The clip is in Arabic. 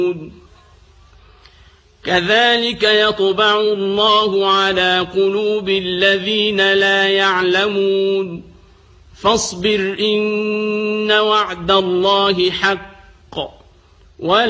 كذلك يطبع الله على قلوب الذين لا يعلمون فاصبر إن وعد الله حق